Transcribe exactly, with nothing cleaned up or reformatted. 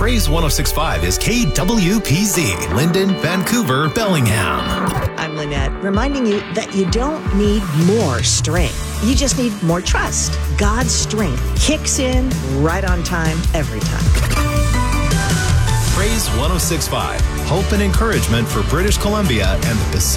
Praise one oh six point five is K W P Z, Linden, Vancouver, Bellingham. I'm Lynette, reminding you that you don't need more strength. You just need more trust. God's strength kicks in right on time, every time. Praise one oh six point five, hope and encouragement for British Columbia and the Pacific